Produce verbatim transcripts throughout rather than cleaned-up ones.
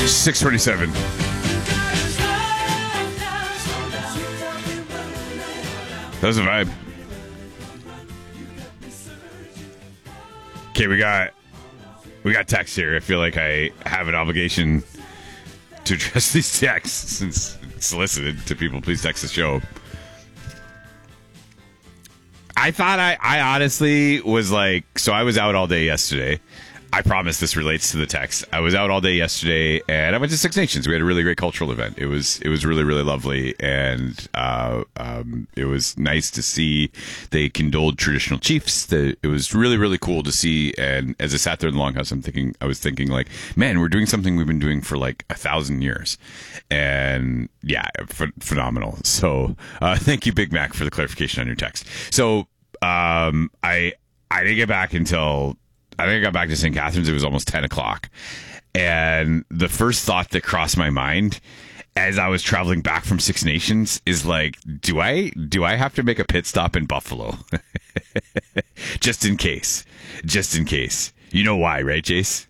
six twenty-seven. That was a vibe. Okay, we got we got text here. I feel like I have an obligation to address these texts since it's solicited to people. Please text the show. I thought I, I honestly was like, so I was out all day yesterday. I promise this relates to the text. I was out all day yesterday, and I went to Six Nations. We had a really great cultural event. It was it was really, really lovely, and uh, um, it was nice to see they condoled traditional chiefs. The, it was really, really cool to see, and as I sat there in the longhouse, I'm thinking, I was thinking like, man, we're doing something we've been doing for like a thousand years, and yeah, ph- phenomenal. So uh, thank you, Big Mac, for the clarification on your text. So um, I I didn't get back until... I think I got back to Saint Catharines. It was almost ten o'clock. And the first thought that crossed my mind as I was traveling back from Six Nations is like, do I do I have to make a pit stop in Buffalo? Just in case. Just in case. You know why, right, Jace?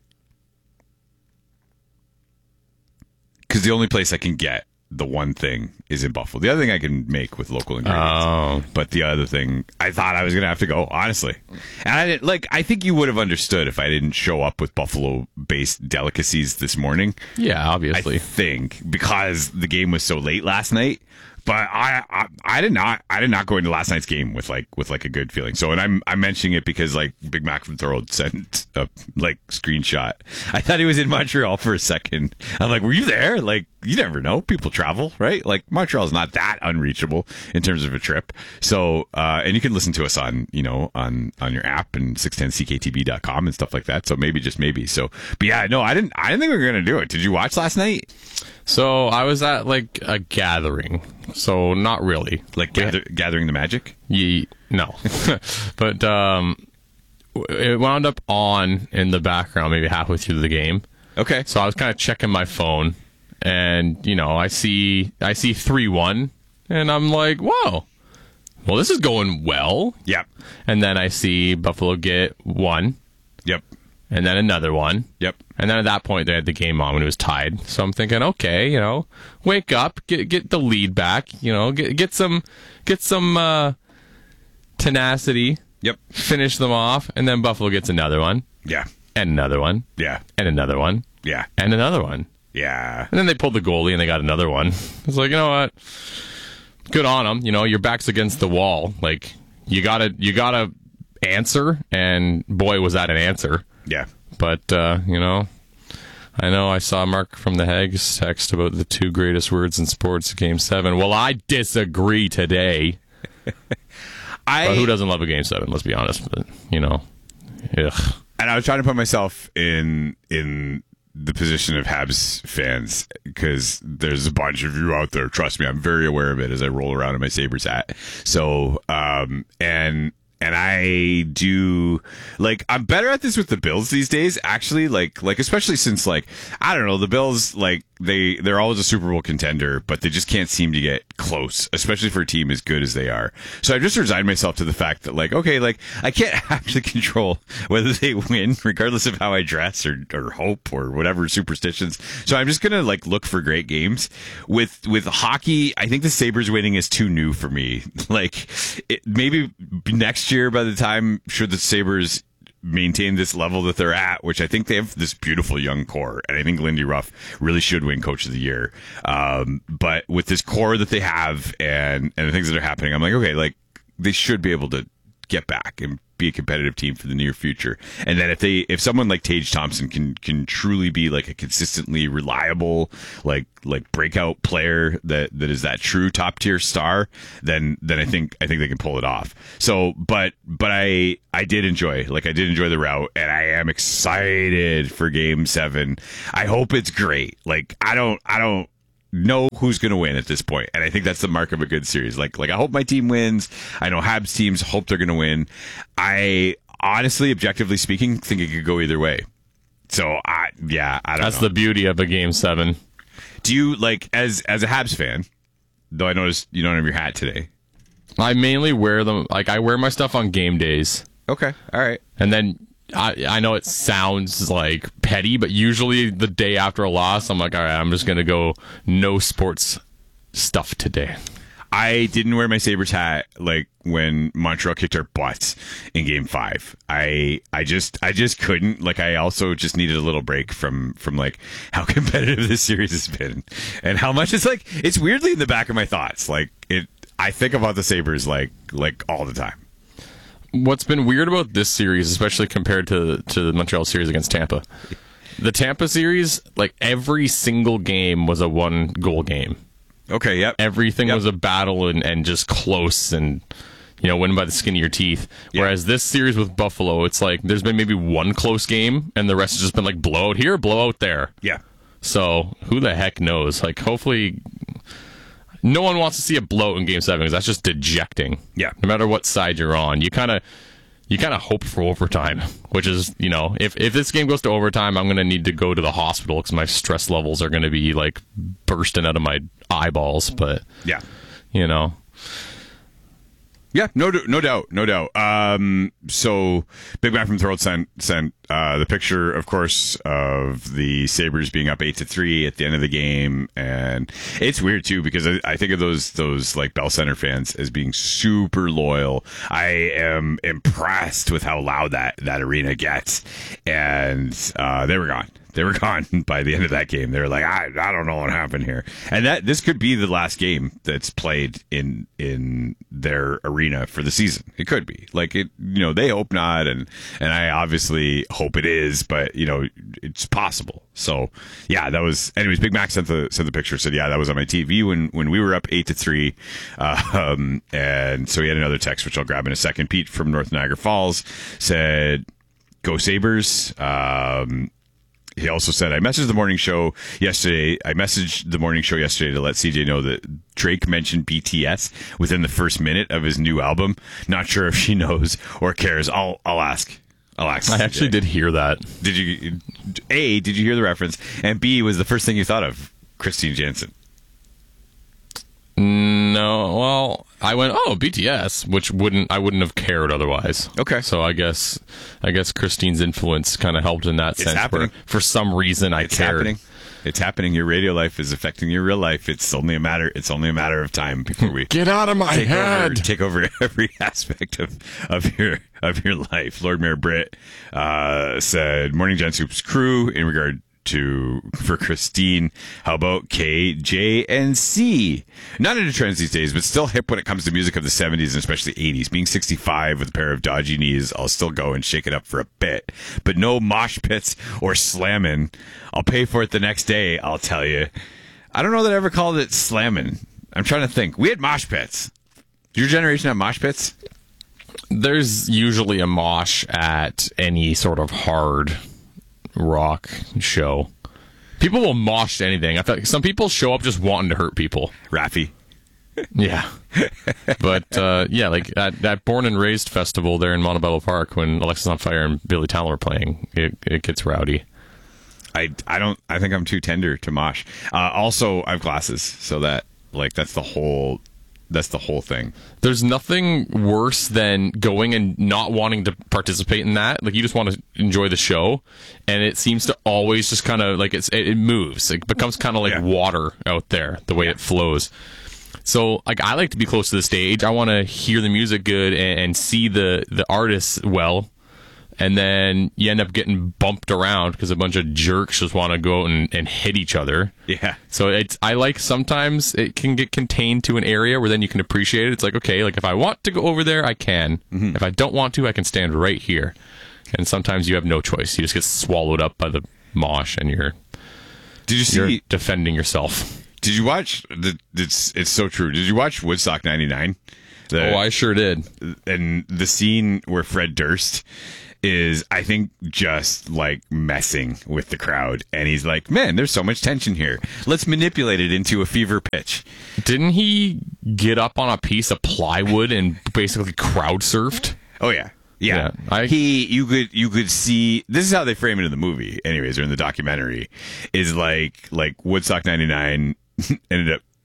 Because the only place I can get the one thing is in Buffalo. The other thing I can make with local ingredients. Oh. But the other thing, I thought I was going to have to go, honestly. And I didn't, like, I think you would have understood if I didn't show up with Buffalo-based delicacies this morning. Yeah, obviously. I think, because the game was so late last night. But I, I, I did not, I did not go into last night's game with like, with like a good feeling. So, and I'm, I'm mentioning it because like Big Mac from Thorold sent a like screenshot. I thought he was in Montreal for a second. I'm like, were you there? Like, you never know. People travel, right? Like Montreal's not that unreachable in terms of a trip. So, uh, and you can listen to us on, you know, on, on your app and six ten C K T B dot com and stuff like that. So maybe, just maybe. So, but yeah, no, I didn't, I didn't think we were going to do it. Did you watch last night? So I was at like a gathering. So not really. Like gather, gathering the magic? Ye, no. But um, it wound up on in the background maybe halfway through the game. Okay. So I was kind of checking my phone, and you know, I see I see three one, and I'm like, whoa. Well, this is going well. Yep. And then I see Buffalo get one. Yep. And then another one. Yep. And then at that point, they had the game on when it was tied. So I'm thinking, okay, you know, wake up, get get the lead back, you know, get get some get some uh, tenacity. Yep. Finish them off, and then Buffalo gets another one. Yeah. And another one. Yeah. And another one. Yeah. And another one. Yeah. And then they pulled the goalie, and they got another one. It's like, you know what? Good on them. You know, your back's against the wall. Like, you gotta you gotta answer, and boy, was that an answer. Yeah. But, uh, you know, I know I saw Mark from the Hags text about the two greatest words in sports, Game seven. Well, I disagree today. I, but who doesn't love a Game seven, let's be honest. But, you know, ugh. And I was trying to put myself in in the position of Habs fans, because there's a bunch of you out there. Trust me, I'm very aware of it as I roll around in my Sabres hat. So, um, and... And I do, like, I'm better at this with the Bills these days, actually, like, like, especially since, like, I don't know, the Bills, like, they, they're always a Super Bowl contender, but they just can't seem to get close, especially for a team as good as they are. So I've just resigned myself to the fact that, like, okay, like, I can't actually control whether they win, regardless of how I dress or, or hope or whatever superstitions. So I'm just gonna, like, look for great games. With, with hockey, I think the Sabres winning is too new for me. Like, it, maybe next year, by the time, should the Sabres maintain this level that they're at, which I think they have this beautiful young core, and I think Lindy Ruff really should win Coach of the Year. Um, but with this core that they have and, and the things that are happening, I'm like, okay, like, they should be able to get back and be a competitive team for the near future. And then if they, if someone like Tage Thompson can, can truly be like a consistently reliable, like, like breakout player that, that is that true top tier star, then, then I think, I think they can pull it off. So, but, but I, I did enjoy, like I did enjoy the route, and I am excited for Game seven. I hope it's great. Like, I don't, I don't, know who's going to win at this point, and I think that's the mark of a good series. Like, like I hope my team wins. I know Habs teams hope they're going to win. I honestly, objectively speaking, think it could go either way. So, I yeah, I don't That's know. the beauty of a Game seven. Do you, like, as as a Habs fan, though I noticed you don't have your hat today. I mainly wear them, like, I wear my stuff on game days. Okay, all right. And then I, I know it sounds like petty, but usually the day after a loss, I'm like, all right, I'm just going to go no sports stuff today. I didn't wear my Sabres hat like when Montreal kicked our butts in game five. I I just I just couldn't. Like, I also just needed a little break from from like how competitive this series has been and how much it's like it's weirdly in the back of my thoughts. Like, it I think about the Sabres like like all the time. What's been weird about this series, especially compared to to the Montreal series against Tampa, the Tampa series, like every single game was a one goal game. Okay, yep. Everything yep. was a battle and, and just close and, you know, win by the skin of your teeth. Yep. Whereas this series with Buffalo, it's like there's been maybe one close game and the rest has just been like blow out here, blow out there. Yeah. So who the heck knows? Like, hopefully no one wants to see a blowout in game seven because that's just dejecting. Yeah. No matter what side you're on. You kind of you kind of hope for overtime, which is, you know, if, if this game goes to overtime, I'm going to need to go to the hospital because my stress levels are going to be like bursting out of my eyeballs. But, yeah, you know. Yeah, no, no doubt, no doubt. Um, so, Big Mac from Thorold sent sent uh, the picture, of course, of the Sabres being up eight to three at the end of the game, and it's weird too because I, I think of those those like Bell Center fans as being super loyal. I am impressed with how loud that that arena gets, and uh, they were gone. They were gone by the end of that game. They were like, I, I don't know what happened here. And that this could be the last game that's played in in their arena for the season. It could be. Like, it, you know, they hope not, and and I obviously hope it is, but you know, it's possible. So yeah, that was anyways, Big Mac sent the sent the picture, said, yeah, that was on my T V when, when we were up eight to three. Uh, um and so he had another text, which I'll grab in a second. Pete from North Niagara Falls said, go Sabres. Um He also said, I messaged the morning show yesterday. I messaged the morning show yesterday to let C J know that Drake mentioned B T S within the first minute of his new album. Not sure if she knows or cares. I'll I'll ask. I'll ask. I actually did hear that. Did you? A, did you hear the reference? And B, was the first thing you thought of Christine Jansen? No, well, I went, oh, B T S, which wouldn't I wouldn't have cared otherwise. Okay. So I guess I guess Christine's influence kind of helped in that It's sense. happening. Where for some reason I It's cared. happening. It's happening. Your radio life is affecting your real life. It's only a matter. It's only a matter of time before we Get out of my take head. over, take over every aspect of, of your of your life. Lord Mayor Britt uh, said, "Morning, Gen Soup's crew." In regard to for Christine, how about K, J, and C? Not into trends these days, but still hip when it comes to music of the seventies and especially eighties. Being sixty-five with a pair of dodgy knees, I'll still go and shake it up for a bit, but no mosh pits or slamming. I'll pay for it the next day, I'll tell you. I don't know that I ever called it slamming. I'm trying to think. We had mosh pits. Did your generation have mosh pits? There's usually a mosh at any sort of hard rock show. People will mosh to anything. I feel like some people show up just wanting to hurt people. Raffy. Yeah. But, uh, yeah, like at that Born and Raised festival there in Montebello Park when Alexis on Fire and Billy Talent were playing, it, it gets rowdy. I, I don't, I think I'm too tender to mosh. Uh, also, I have glasses, so that, like, that's the whole, that's the whole thing. There's nothing worse than going and not wanting to participate in that. Like, you just want to enjoy the show, and it seems to always just kind of, like, it's it, it moves. It becomes kind of like Yeah. water out there, the way Yeah. it flows. So, like, I like to be close to the stage. I want to hear the music good and, and see the, the artists well. And then you end up getting bumped around because a bunch of jerks just want to go out and, and hit each other. Yeah. So it's I like sometimes it can get contained to an area where then you can appreciate it. It's like, okay, like if I want to go over there, I can. Mm-hmm. If I don't want to, I can stand right here. And sometimes you have no choice. You just get swallowed up by the mosh and you're Did you see? you're defending yourself. Did you watch? The, it's it's so true. Did you watch Woodstock ninety-nine? The, Oh, I sure did. and the scene where Fred Durst is, I think, just like messing with the crowd, and he's like, "Man, there's so much tension here. Let's manipulate it into a fever pitch." Didn't he get up on a piece of plywood and basically crowd surfed? Oh yeah. Yeah, Yeah, I- he. You could you could see. This is how they frame it in the movie, anyways, or in the documentary. Is like like Woodstock ninety-nine ended up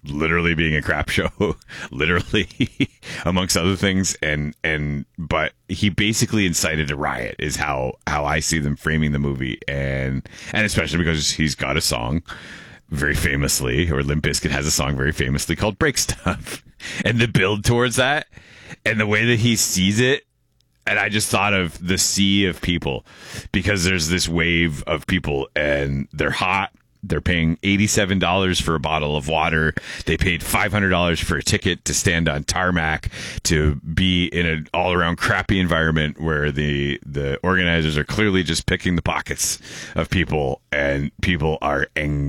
literally being a crap show, literally amongst other things. And, and, but he basically incited a riot is how, how I see them framing the movie. And, and especially because he's got a song very famously, or Limp Bizkit has a song very famously called Break Stuff, and the build towards that and the way that he sees it. And I just thought of the sea of people, because there's this wave of people and they're hot. They're paying eighty-seven dollars for a bottle of water. They paid five hundred dollars for a ticket to stand on tarmac, to be in an all-around crappy environment where the the organizers are clearly just picking the pockets of people, and people are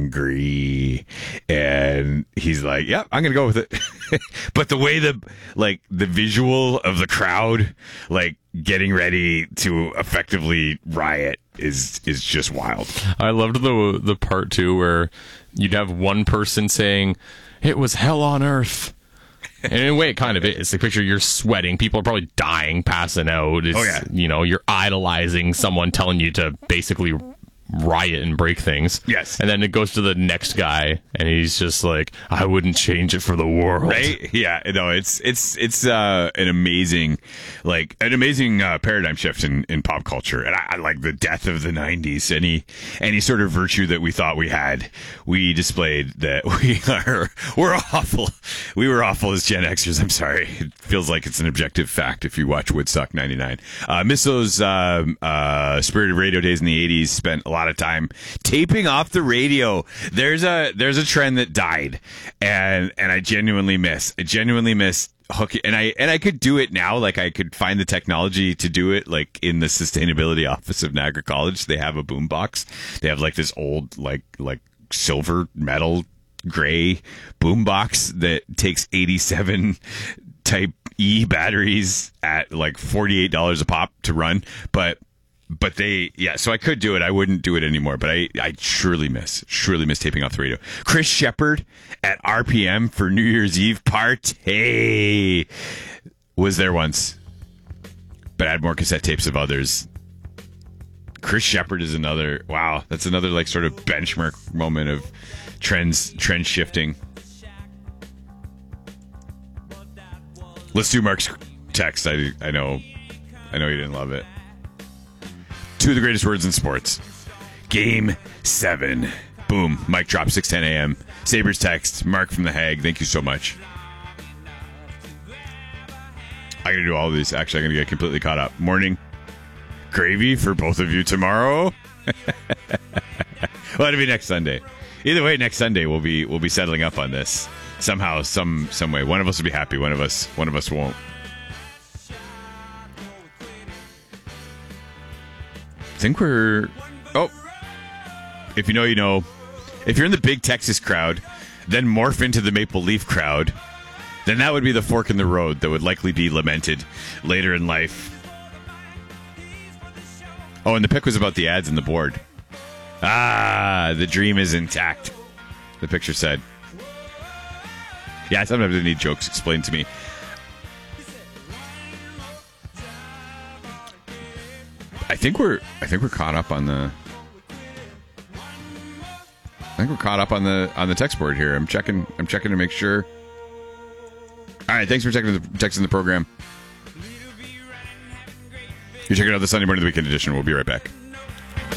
angry. And he's like, "Yeah, I'm gonna go with it." But the way the like the visual of the crowd, like getting ready to effectively riot, is is just wild. I loved the the part too where you'd have one person saying it was hell on earth, and in a way it kind of is. The picture, you're sweating, people are probably dying, passing out. It's, oh yeah, you know, you're idolizing someone telling you to basically riot and break things. Yes. And then it goes to the next guy and he's just like, I wouldn't change it for the world. Right? Yeah. No, it's it's it's uh, an amazing, like an amazing uh, paradigm shift in, in pop culture. And I, I like the death of the nineties. Any any sort of virtue that we thought we had, we displayed that we are we're awful. We were awful as Gen Xers. I'm sorry. It feels like it's an objective fact if you watch Woodstock ninety-nine. Uh, miss those uh, uh, spirited radio days in the eighties. Spent a lot of time taping off the radio. There's a there's a trend that died, and and I genuinely miss. I genuinely miss hooking, and I and I could do it now. Like I could find the technology to do it. Like in the sustainability office of Niagara College, they have a boombox. They have like this old like like silver metal gray boombox that takes eighty-seven type E batteries at like forty-eight dollars a pop to run, but. But they, yeah, so I could do it. I wouldn't do it anymore, but I, I surely miss, surely miss taping off the radio. Chris Shepard at R P M for New Year's Eve party was there once, but I had more cassette tapes of others. Chris Shepard is another, wow, that's another like sort of benchmark moment of trends, trend shifting. Let's do Mark's text. I, I know, I know you didn't love it. Two of the greatest words in sports. Game seven. Boom. Mic drop, six ten a.m. Sabres text. Mark from The Hague. Thank you so much. I got to do all of these. Actually, I'm going to get completely caught up. Morning gravy for both of you tomorrow. Well, it'll be next Sunday. Either way, next Sunday we'll be we'll be settling up on this somehow, some some way. One of us will be happy. One of us one of us won't. I think we're oh if you know you know if you're in the big Texas crowd, then morph into the Maple Leaf crowd, then that would be the fork in the road that would likely be lamented later in life. Oh, and the pick was about the ads and the board. Ah, the dream is intact, the picture said. Yeah, sometimes I need jokes explained to me. I think we're I think we're caught up on the I think we're caught up on the on the text board here. I'm checking I'm checking to make sure. All right, thanks for checking the texting the program. You're checking out the Sunday morning of the weekend edition. We'll be right back.